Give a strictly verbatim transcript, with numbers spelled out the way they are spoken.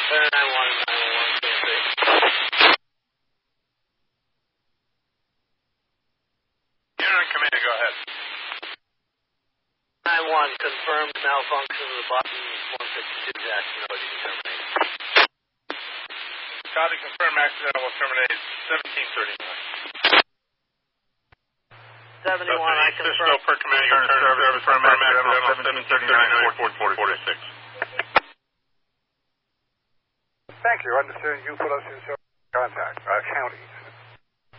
nine one, nine one one, K C. You're on command, go ahead. nine one, confirmed malfunction of the button one fifty-two Jackson Road, you can terminate. Copy, confirmed accident will terminate seventeen thirty-nine. seventy-one, I confirm. Cisco per command, return service, confirm accidental seventeen thirty-nine, fourteen forty-six. Thank you. Understood. You put us in contact. Uh, county.